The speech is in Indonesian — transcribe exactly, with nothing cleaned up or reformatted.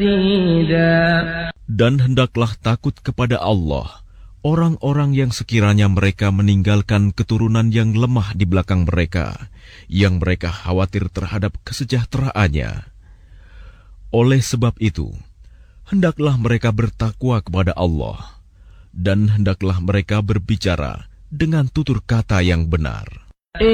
Dan hendaklah takut kepada Allah orang-orang yang sekiranya mereka meninggalkan keturunan yang lemah di belakang mereka, yang mereka khawatir terhadap kesejahteraannya. Oleh sebab itu, hendaklah mereka bertakwa kepada Allah, dan hendaklah mereka berbicara dengan tutur kata yang benar.